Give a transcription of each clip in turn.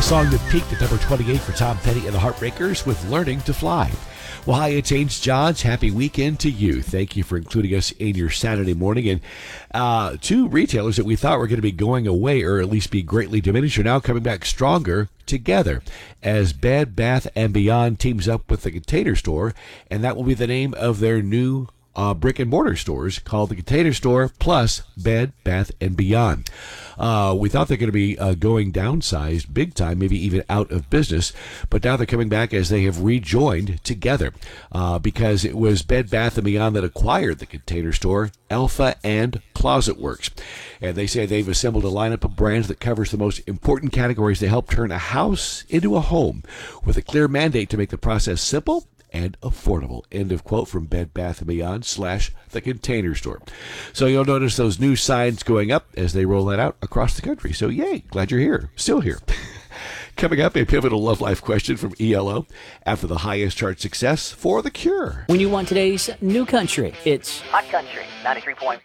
song that peaked at number 28 for Tom Petty and the Heartbreakers with Learning to Fly. Well, hi, it's James Johns. Happy weekend to you. Thank you for including us in your Saturday morning. And two retailers that we thought were going to be going away, or at least be greatly diminished, are now coming back stronger together as Bed Bath & Beyond teams up with the Container Store, and that will be the name of their new brick and mortar stores called the Container Store plus Bed Bath & Beyond. We thought they're going to be going downsized big time, maybe even out of business, but now they're coming back as they have rejoined together because it was Bed Bath & Beyond that acquired the Container Store, Alpha and Closet Works. And they say they've assembled a lineup of brands that covers the most important categories to help turn a house into a home with a clear mandate to make the process simple and affordable. End of quote from Bed Bath & Beyond / the Container Store. So you'll notice those new signs going up as they roll that out across the country. So yay, glad you're here, still here. Coming up, a pivotal love life question from ELO after the highest chart success for The Cure. When you want today's new country, it's Hot Country, 93.5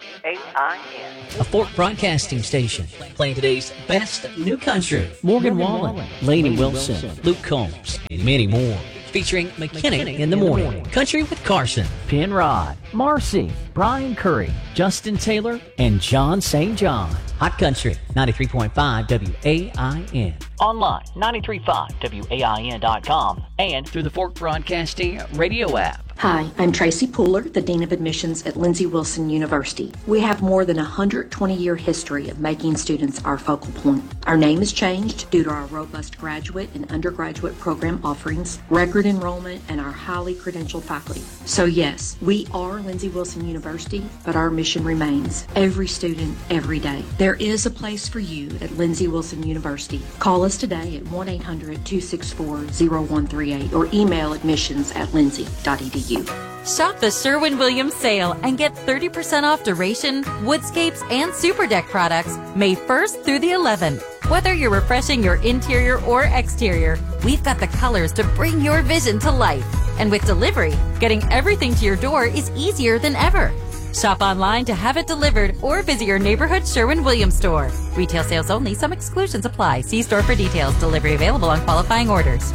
WAIN. a Fort Broadcasting station playing today's best new country. Morgan Wallen, Lainey Wilson, Luke Combs, and many more. Featuring McKinnon in the morning, Country with Carson, Penrod, Marcy, Brian Curry, Justin Taylor, and John St. John. Hot Country, 93.5 WAIN. Online, 93.5WAIN.com, and through the Fort Broadcasting radio app. Hi, I'm Tracy Pooler, the Dean of Admissions at Lindsey Wilson University. We have more than a 120-year history of making students our focal point. Our name has changed due to our robust graduate and undergraduate program offerings, record enrollment, and our highly credentialed faculty. So yes, we are Lindsey Wilson University, but our mission remains every student, every day. There is a place for you at Lindsey Wilson University. Call us today at 1-800-264-0138 or email admissions@lindsey.edu. Shop the Sherwin-Williams sale and get 30% off Duration, Woodscapes, and Super Deck products May 1st through the 11th. Whether you're refreshing your interior or exterior, we've got the colors to bring your vision to life. And with delivery, getting everything to your door is easier than ever. Shop online to have it delivered or visit your neighborhood Sherwin-Williams store. Retail sales only. Some exclusions apply. See store for details. Delivery available on qualifying orders.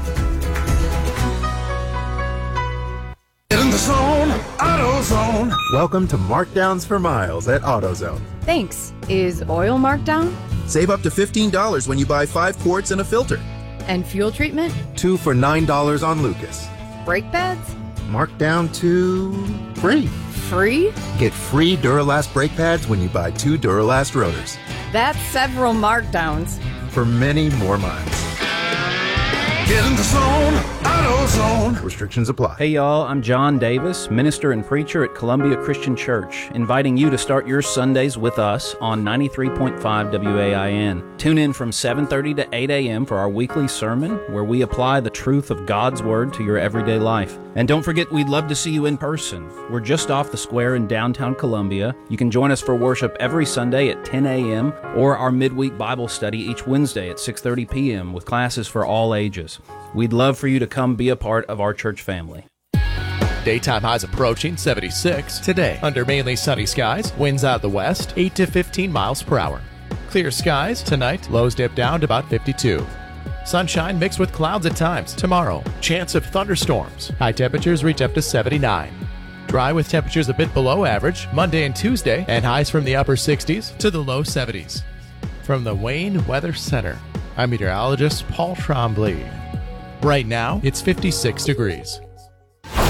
In the zone, AutoZone. Welcome to Markdowns for Miles at AutoZone. Thanks. Is oil marked down? Save up to $15 when you buy 5 quarts and a filter. And fuel treatment? 2 for $9 on Lucas. Brake pads? Marked down to free. Free? Get free Duralast brake pads when you buy 2 Duralast rotors. That's several markdowns. For many more miles. Get in the zone, AutoZone. Restrictions apply. Hey y'all, I'm John Davis, minister and preacher at Columbia Christian Church, inviting you to start your Sundays with us on 93.5 WAIN. Tune in from 7:30 to 8 a.m. for our weekly sermon, where we apply the truth of God's Word to your everyday life. And don't forget, we'd love to see you in person. We're just off the square in downtown Columbia. You can join us for worship every Sunday at 10 a.m. or our midweek Bible study each Wednesday at 6:30 p.m. with classes for all ages. We'd love for you to come be a part of our church family. Daytime highs approaching 76 today. Under mainly sunny skies, winds out of the west, 8 to 15 miles per hour. Clear skies tonight, lows dip down to about 52. Sunshine mixed with clouds at times. Tomorrow, chance of thunderstorms. High temperatures reach up to 79. Dry with temperatures a bit below average Monday and Tuesday, and highs from the upper 60s to the low 70s. From the Wayne Weather Center, I'm meteorologist Paul Trombley. Right now, it's 56 degrees.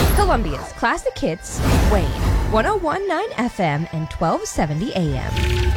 Columbia's Classic Hits, Wayne, 101.9 FM and 1270 AM.